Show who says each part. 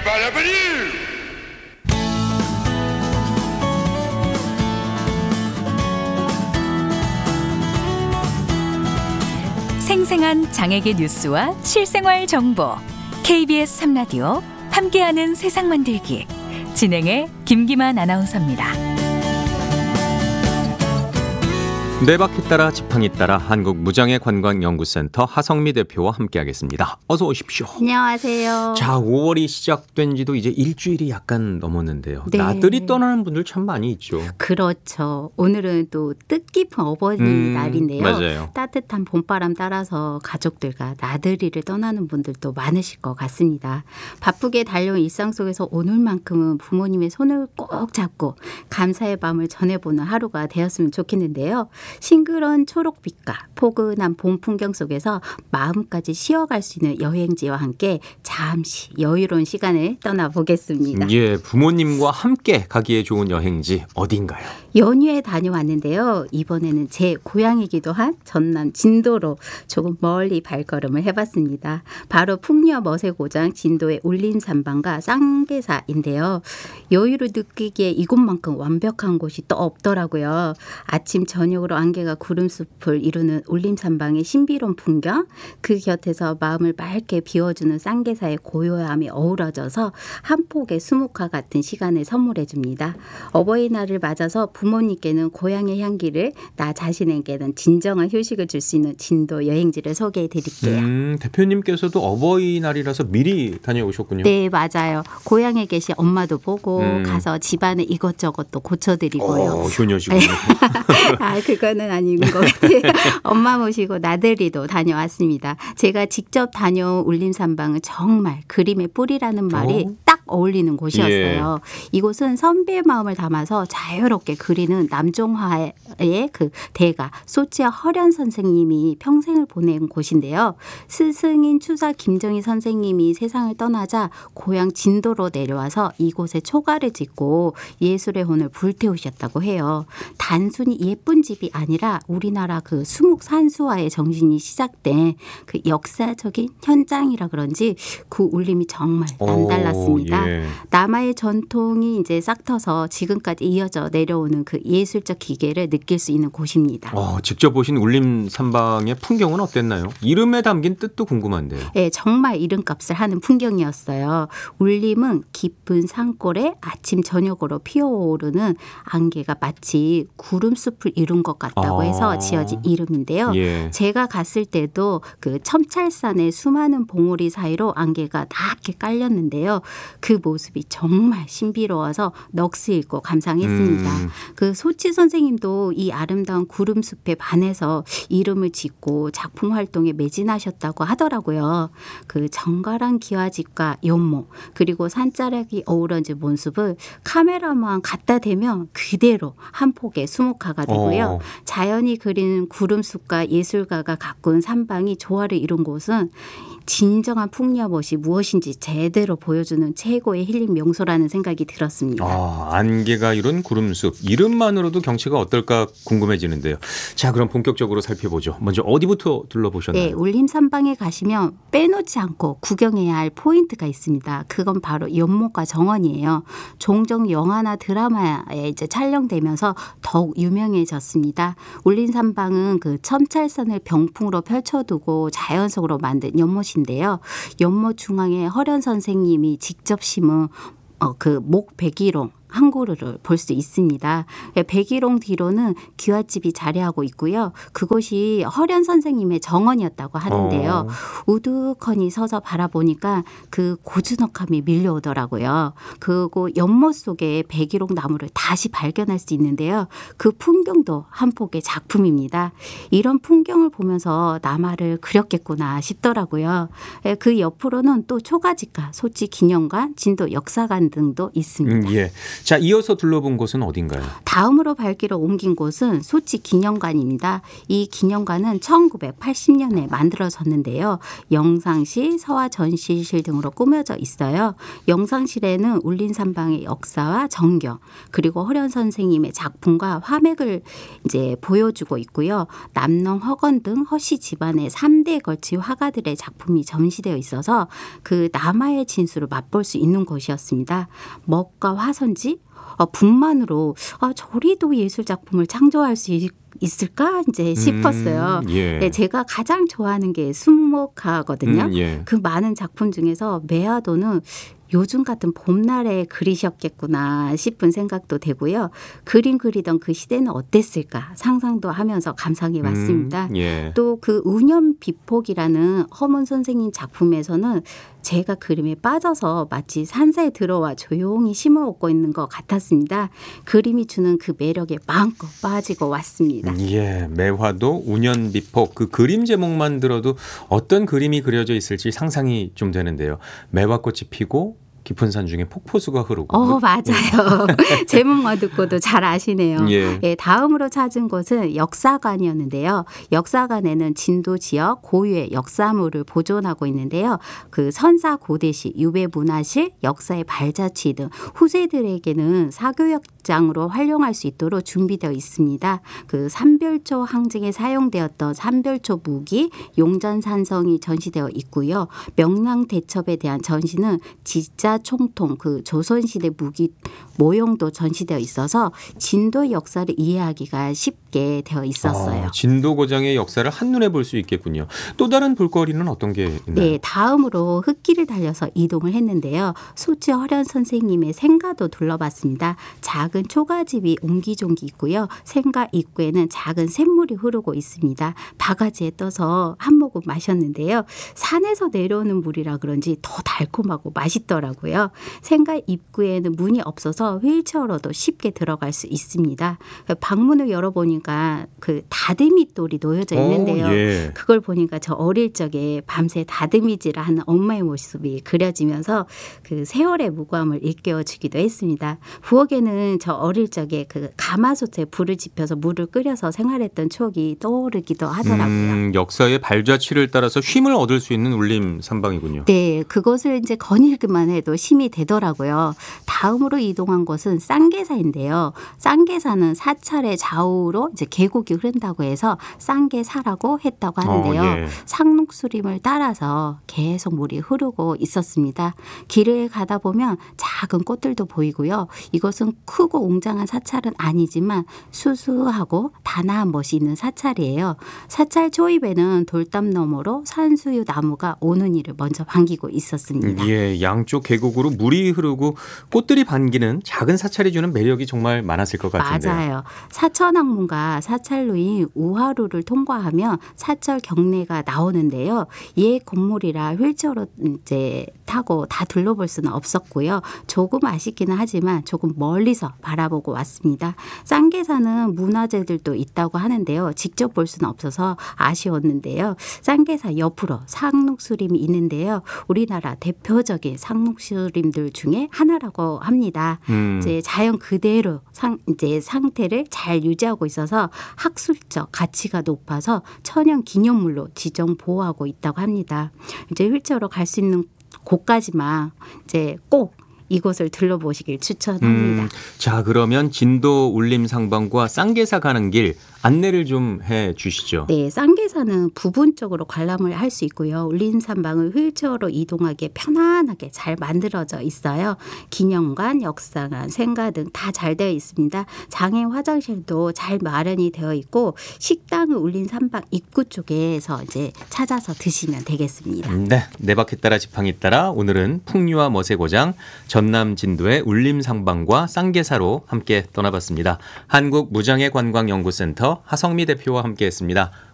Speaker 1: 생생한 장애계 뉴스와 실생활 정보 KBS 3라디오 함께하는 세상 만들기 진행의 김기만 아나운서입니다.
Speaker 2: 네 바퀴 따라 지팡이 따라 한국무장애관광연구센터 하성미 대표와 함께하겠습니다. 어서 오십시오.
Speaker 3: 안녕하세요.
Speaker 2: 자, 5월이 시작된 지도 이제 일주일이 약간 넘었는데요.
Speaker 3: 네.
Speaker 2: 나들이 떠나는 분들 참 많이 있죠.
Speaker 3: 그렇죠. 오늘은 또 뜻깊은 어버이날인데요.
Speaker 2: 맞아요.
Speaker 3: 따뜻한 봄바람 따라서 가족들과 나들이를 떠나는 분들도 많으실 것 같습니다. 바쁘게 달려온 일상 속에서 오늘만큼은 부모님의 손을 꼭 잡고 감사의 밤을 전해보는 하루가 되었으면 좋겠는데요. 싱그러운 초록빛과 포근한 봄 풍경 속에서 마음까지 쉬어갈 수 있는 여행지와 함께 잠시 여유로운 시간을 떠나보겠습니다.
Speaker 2: 예, 부모님과 함께 가기에 좋은 여행지 어딘가요?
Speaker 3: 연휴에 다녀왔는데요. 이번에는 제 고향이기도 한 전남 진도로 조금 멀리 발걸음을 해봤습니다. 바로 풍녀 멋의 고장 진도의 울림산방과 쌍계사인데요. 여유를 느끼기에 이곳만큼 완벽한 곳이 또 없더라고요. 아침 저녁으로 안개가 구름숲을 이루는 울림산방의 신비로운 풍경, 그 곁에서 마음을 맑게 비워주는 쌍계사의 고요함이 어우러져서 한 폭의 수묵화 같은 시간을 선물해 줍니다. 어버이날을 맞아서 부모님께는 고향의 향기를, 나 자신에게는 진정한 휴식을 줄 수 있는 진도 여행지를 소개해 드릴게요.
Speaker 2: 대표님께서도 어버이날이라서 미리 다녀오셨군요.
Speaker 3: 네, 맞아요. 고향에 계신 엄마도 보고 가서 집안에 이것저것 또 고쳐드리고요.
Speaker 2: 효녀시군요.
Speaker 3: 아, 그거는 아닌 것 같아요. 엄마 모시고 나들이도 다녀왔습니다. 제가 직접 다녀온 울림산방은 정말 그림의 뿌리라는 말이 딱 어울리는 곳이었어요. 이곳은 선비의 마음을 담아서 자유롭게 그리는 남종화의 그 대가 소치아 허련 선생님이 평생을 보낸 곳인데요. 스승인 추사 김정희 선생님이 세상을 떠나자 고향 진도로 내려와서 이곳에 초가를 짓고 예술의 혼을 불태우셨다고 해요. 단순히 예쁜 집이 아니라 우리나라 그 수묵산수화의 정신이 시작된 그 역사적인 현장이라 그런지 그 울림이 정말 남달랐습니다. 남아의 전통이 이제 싹터서 지금까지 이어져 내려오는 그 예술적 기계를 느낄 수 있는 곳입니다.
Speaker 2: 직접 보신 울림산방의 풍경은 어땠나요? 이름에 담긴 뜻도 궁금한데요.
Speaker 3: 네, 정말 이름값을 하는 풍경이었어요. 울림은 깊은 산골에 아침 저녁으로 피어오르는 안개가 마치 구름숲을 이룬 것 같다고 해서 지어진 이름인데요. 제가 갔을 때도 그 첨찰산의 수많은 봉우리 사이로 안개가 낮게 깔렸는데요. 그 모습이 정말 신비로워서 넋을 잃고 감상했습니다. 그 소치 선생님도 이 아름다운 구름숲에 반해서 이름을 짓고 작품 활동에 매진하셨다고 하더라고요. 그 정갈한 기와집과 연못 그리고 산자락이 어우러진 모습을 카메라만 갖다 대면 그대로 한 폭의 수묵화가 되고요. 자연이 그리는 구름숲과 예술가가 가꾼 산방이 조화를 이룬 곳은 진정한 풍녀멋이 무엇인지 제대로 보여주는 최고의 힐링 명소라는 생각이 들었습니다.
Speaker 2: 안개가 이룬 구름숲. 이름만으로도 경치가 어떨까 궁금해지는데요. 자, 그럼 본격적으로 살펴보죠. 먼저 어디부터 둘러보셨나요?
Speaker 3: 네, 울림산방에 가시면 빼놓지 않고 구경해야 할 포인트가 있습니다. 그건 바로 연못과 정원이에요. 종종 영화나 드라마에 이제 촬영되면서 더욱 유명해졌습니다. 울림산방은 그 첨찰산을 병풍으로 펼쳐두고 자연 속으로 만든 연못이 인데요. 연못 중앙에 허련 선생님이 직접 심은 그 목백일홍 한 그루를 볼 수 있습니다. 백일홍 뒤로는 기와집이 자리하고 있고요. 그곳이 허련 선생님의 정원이었다고 하는데요. 우두커니 서서 바라보니까 그 고즈넉함이 밀려오더라고요. 그리고 연못 속에 백일홍 나무를 다시 발견할 수 있는데요. 그 풍경도 한 폭의 작품입니다. 이런 풍경을 보면서 남아를 그렸겠구나 싶더라고요. 그 옆으로는 또 초가집과 소치 기념관, 진도 역사관 등도 있습니다.
Speaker 2: 자, 이어서 둘러본 곳은 어딘가요?
Speaker 3: 다음으로 발길을 옮긴 곳은 소치 기념관입니다. 이 기념관은 1980년에 만들어졌는데요. 영상실, 서화 전시실 등으로 꾸며져 있어요. 영상실에는 울림산방의 역사와 전경, 그리고 허련 선생님의 작품과 화맥을 이제 보여주고 있고요. 남농, 허건 등 허씨 집안의 3대에 걸친 화가들의 작품이 전시되어 있어서 그 남하의 진수를 맛볼 수 있는 곳이었습니다. 먹과 화선지, 분만으로 저리도 예술 작품을 창조할 수 있을까 이제 싶었어요.
Speaker 2: 예.
Speaker 3: 네, 제가 가장 좋아하는 게 순목화거든요.
Speaker 2: 예.
Speaker 3: 그 많은 작품 중에서 매화도는 요즘 같은 봄날에 그리셨겠구나 싶은 생각도 되고요. 그림 그리던 그 시대는 어땠을까 상상도 하면서 감상해 왔습니다.
Speaker 2: 예.
Speaker 3: 또 그 운염 비폭이라는 허문 선생님 작품에서는 제가 그림에 빠져서 마치 산사에 들어와 조용히 심어 먹고 있는 것 같았습니다. 그림이 주는 그 매력에 마음껏 빠지고 왔습니다.
Speaker 2: 예, 매화도, 운연비폭 그 그림 제목만 들어도 어떤 그림이 그려져 있을지 상상이 좀 되는데요. 매화꽃이 피고 깊은 산 중에 폭포수가 흐르고.
Speaker 3: 맞아요. 제목만 듣고도 잘 아시네요.
Speaker 2: 예.
Speaker 3: 예, 다음으로 찾은 곳은 역사관이었는데요. 역사관에는 진도 지역 고유의 역사물을 보존하고 있는데요. 그 선사 고대시, 유배 문화실, 역사의 발자취 등 후세들에게는 사교역장으로 활용할 수 있도록 준비되어 있습니다. 그 삼별초 항쟁에 사용되었던 삼별초 무기, 용전산성이 전시되어 있고요. 명랑대첩에 대한 전시는 지자 총통 그 조선시대 무기 모형도 전시되어 있어서 진도 역사를 이해하기가 쉽게 되어 있었어요.
Speaker 2: 진도고장의 역사를 한눈에 볼 수 있겠군요. 또 다른 볼거리는 어떤 게 있나요?
Speaker 3: 네, 다음으로 흙길을 달려서 이동을 했는데요. 소치 허련 선생님의 생가도 둘러봤습니다. 작은 초가집이 옹기종기 있고요. 생가 입구에는 작은 샘물이 흐르고 있습니다. 바가지에 떠서 한 모금 마셨는데요. 산에서 내려오는 물이라 그런지 더 달콤하고 맛있더라고요. 생가 입구에는 문이 없어서 휠체어로도 쉽게 들어갈 수 있습니다. 방문을 열어보니까 그 다듬이돌이 놓여져 있는데요.
Speaker 2: 예.
Speaker 3: 그걸 보니까 저 어릴 적에 밤새 다듬이질을 하는 엄마의 모습이 그려지면서 그 세월의 무거움을 일깨워주기도 했습니다. 부엌에는 저 어릴 적에 그 가마솥에 불을 지펴서 물을 끓여서 생활했던 추억이 떠오르기도 하더라고요.
Speaker 2: 역사의 발자취를 따라서 쉼을 얻을 수 있는 울림 산방이군요.
Speaker 3: 네, 그것을 이제 거닐기만 해도 힘이 되더라고요. 다음으로 이동한 곳은 쌍계사인데요. 쌍계사는 사찰의 좌우로 이제 계곡이 흐른다고 해서 쌍계사라고 했다고 하는데요.
Speaker 2: 예.
Speaker 3: 상록수림을 따라서 계속 물이 흐르고 있었습니다. 길을 가다 보면 작은 꽃들도 보이고요. 이것은 크고 웅장한 사찰은 아니지만 수수하고 단아한 멋이 있는 사찰이에요. 사찰 초입에는 돌담 너머로 산수유 나무가 오는 이를 먼저 반기고 있었습니다.
Speaker 2: 예, 양쪽 계곡으로 물이 흐르고 꽃들이 반기는 작은 사찰이 주는 매력이 정말 많았을 것 같은데요.
Speaker 3: 맞아요. 사천학문과 사찰로인 우하루를 통과하면 사철 경내가 나오는데요. 옛 건물이라 휠체어로 이제 타고 다 둘러볼 수는 없었고요. 조금 아쉽기는 하지만 조금 멀리서 바라보고 왔습니다. 쌍계사는 문화재들도 있다고 하는데요. 직접 볼 수는 없어서 아쉬웠는데요. 쌍계사 옆으로 상록수림이 있는데요. 우리나라 대표적인 상록수림들 중에 하나라고 합니다. 이제 자연 그대로 이제 상태를 잘 유지하고 있어서 학술적 가치가 높아서 천연 기념물로 지정 보호하고 있다고 합니다. 이제 휠체어로 갈 수 있는 곳까지만 이제 꼭 이곳을 들러보시길 추천합니다.
Speaker 2: 자, 그러면 진도 울림상방과 쌍계사 가는 길 안내를 좀 해 주시죠.
Speaker 3: 네, 쌍계사는 부분적으로 관람을 할 수 있고요. 울림산방을 휠체어로 이동하기에 편안하게 잘 만들어져 있어요. 기념관, 역사관, 생가 등 다 잘 되어 있습니다. 장애 화장실도 잘 마련이 되어 있고 식당은 울림산방 입구 쪽에서 이제 찾아서 드시면 되겠습니다.
Speaker 2: 네, 네 바퀴 따라 지팡이 따라 오늘은 풍류와 멋의 고장 전남 진도의 울림상방과 쌍계사로 함께 떠나봤습니다. 한국무장애관광연구센터 하성미 대표와 함께했습니다.